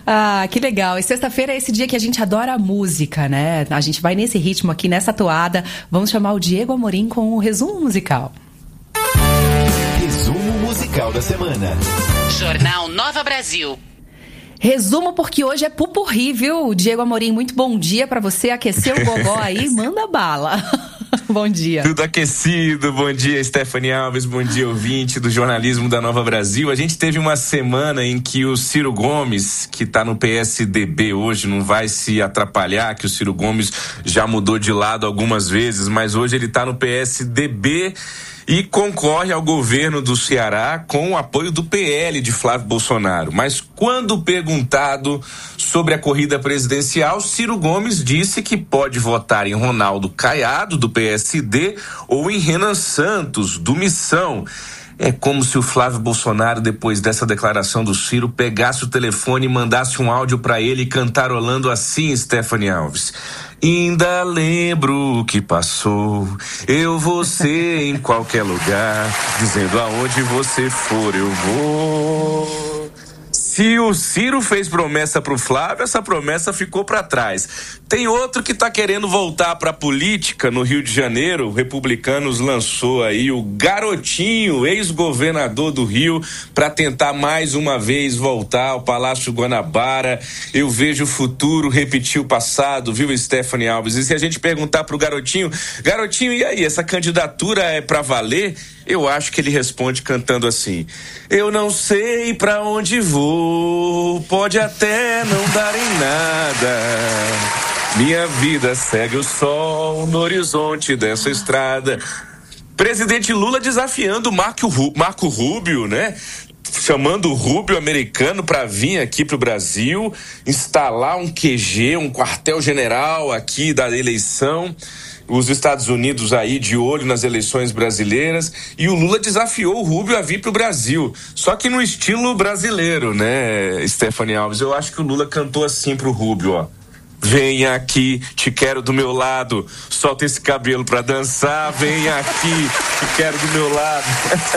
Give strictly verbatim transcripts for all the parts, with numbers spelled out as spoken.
Ah, que legal. E sexta-feira é esse dia que a gente adora a música, né? A gente vai nesse ritmo aqui, nessa toada. Vamos chamar o Diego Amorim com o resumo musical. Resumo musical da semana. Jornal Nova Brasil. Resumo porque hoje é pupurri, viu? Diego Amorim, muito bom dia pra você. Aqueceu o gogó aí, manda bala. Bom dia. Tudo aquecido, bom dia Stephanie Alves, bom dia ouvinte do jornalismo da Nova Brasil. A gente teve uma semana em que o Ciro Gomes, que está no P S D B hoje, não vai se atrapalhar, que o Ciro Gomes já mudou de lado algumas vezes, mas hoje ele está no P S D B e concorre ao governo do Ceará com o apoio do P L de Flávio Bolsonaro. Mas quando perguntado sobre a corrida presidencial, Ciro Gomes disse que pode votar em Ronaldo Caiado, do P S D, ou em Renan Santos, do Missão. É como se o Flávio Bolsonaro, depois dessa declaração do Ciro, pegasse o telefone e mandasse um áudio para ele cantarolando assim, Stephanie Alves. Ainda lembro o que passou, eu vou ser em qualquer lugar, dizendo aonde você for eu vou. Se o Ciro fez promessa pro Flávio, essa promessa ficou para trás. Tem outro que tá querendo voltar pra política no Rio de Janeiro. O Republicanos lançou aí o Garotinho, ex-governador do Rio, para tentar mais uma vez voltar ao Palácio Guanabara. Eu vejo o futuro repetir o passado, viu, Stephanie Alves? E se a gente perguntar pro Garotinho, Garotinho, e aí, essa candidatura é pra valer? Eu acho que ele responde cantando assim: eu não sei pra onde vou, pode até não dar em nada. Minha vida segue o sol no horizonte dessa estrada. Presidente Lula desafiando Marco, Marco Rubio, né? Chamando o Rubio americano para vir aqui pro Brasil, instalar um Q G, um quartel-general aqui da eleição. Os Estados Unidos aí de olho nas eleições brasileiras, e o Lula desafiou o Rubio a vir pro Brasil, só que no estilo brasileiro, né, Stephanie Alves? Eu acho que o Lula cantou assim pro Rubio, ó: vem aqui, te quero do meu lado, solta esse cabelo pra dançar, vem aqui, te quero do meu lado.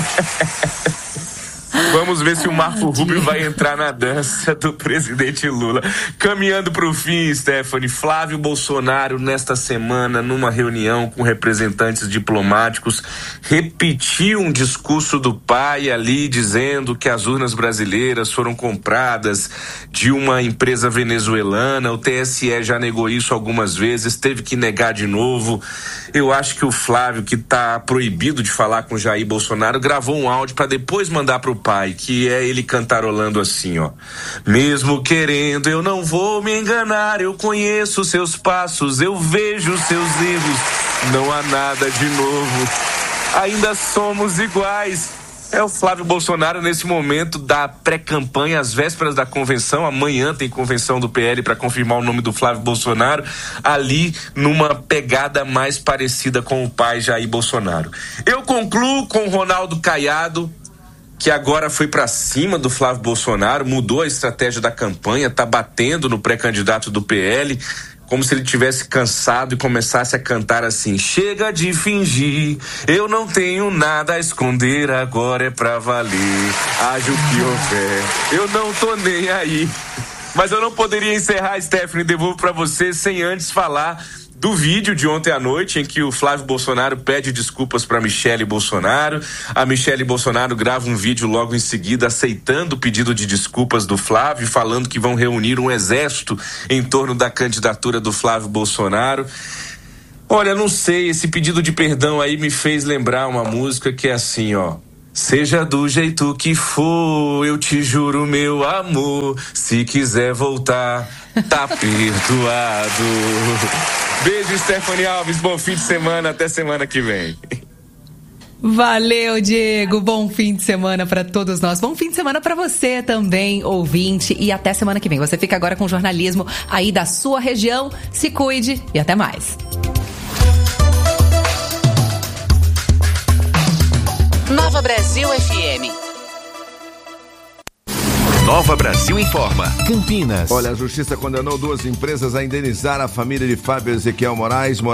Vamos ver se o Marco Rubio vai entrar na dança do presidente Lula. Caminhando para o fim, Stephanie, Flávio Bolsonaro, nesta semana, numa reunião com representantes diplomáticos, repetiu um discurso do pai ali, dizendo que as urnas brasileiras foram compradas de uma empresa venezuelana. O T S E já negou isso algumas vezes, teve que negar de novo. Eu acho que o Flávio, que está proibido de falar com Jair Bolsonaro, gravou um áudio para depois mandar para o pai, que é ele cantarolando assim, ó: mesmo querendo, eu não vou me enganar, eu conheço seus passos, eu vejo seus erros, não há nada de novo, ainda somos iguais. É o Flávio Bolsonaro nesse momento da pré-campanha, às vésperas da convenção. Amanhã tem convenção do P L para confirmar o nome do Flávio Bolsonaro, ali numa pegada mais parecida com o pai Jair Bolsonaro. Eu concluo com o Ronaldo Caiado, que agora foi para cima do Flávio Bolsonaro, mudou a estratégia da campanha, tá batendo no pré-candidato do P L, como se ele tivesse cansado e começasse a cantar assim: chega de fingir, eu não tenho nada a esconder, agora é pra valer, haja o que houver, eu não tô nem aí. Mas eu não poderia encerrar, Stephanie, devolvo pra você sem antes falar do vídeo de ontem à noite, em que o Flávio Bolsonaro pede desculpas para Michele Bolsonaro. A Michele Bolsonaro grava um vídeo logo em seguida aceitando o pedido de desculpas do Flávio, falando que vão reunir um exército em torno da candidatura do Flávio Bolsonaro. Olha, não sei, esse pedido de perdão aí me fez lembrar uma música que é assim, ó: seja do jeito que for, eu te juro, meu amor, se quiser voltar, tá perdoado. Beijo, Stephanie Alves, bom fim de semana, até semana que vem. Valeu, Diego, bom fim de semana para todos nós, bom fim de semana para você também, ouvinte, e até semana que vem. Você fica agora com o jornalismo aí da sua região, se cuide e até mais. Nova Brasil F M. Nova Brasil informa. Campinas. Olha, a justiça condenou duas empresas a indenizar a família de Fábio Ezequiel Moraes.